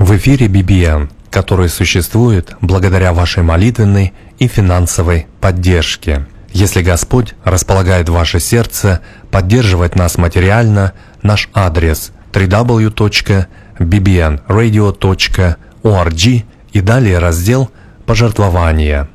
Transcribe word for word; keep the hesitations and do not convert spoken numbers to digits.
В эфире би би эн, который существует благодаря вашей молитвенной и финансовой поддержке. Если Господь располагает ваше сердце поддерживать нас материально, наш адрес дабл ю дабл ю дабл ю точка би би эн радио точка орг и далее раздел «Пожертвования».